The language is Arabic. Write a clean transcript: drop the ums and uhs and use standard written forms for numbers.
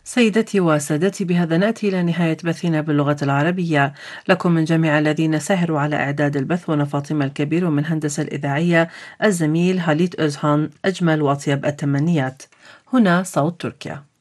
سيدتي وسادتي، بهذا نأتي إلى نهاية بثنا باللغة العربية. لكم من جميع الذين ساهروا على إعداد البث، وأنا فاطمة الكبير، ومن هندسة الإذاعية الزميل هاليت أزهان، أجمل وأطيب التمنيات. هنا صوت تركيا.